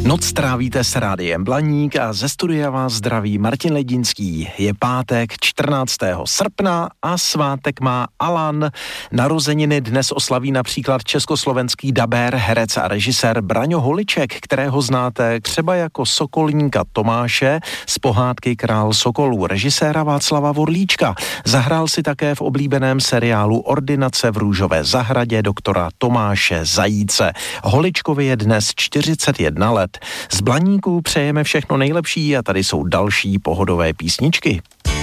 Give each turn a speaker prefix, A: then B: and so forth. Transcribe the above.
A: Noc strávíte s Rádiem Blaník a ze studia vás zdraví Martin Ledinský. Je pátek 14. srpna a svátek má Alan. Narozeniny dnes oslaví například československý dabér, herec a režisér Braňo Holiček, kterého znáte třeba jako sokolníka Tomáše z pohádky Král sokolů, režiséra Václava Vorlíčka. Zahrál si také v oblíbeném seriálu Ordinace v růžové zahradě doktora Tomáše Zajíce. Holičkovi je dnes 41 let. Z Blaníků přejeme všechno nejlepší a tady jsou další pohodové písničky.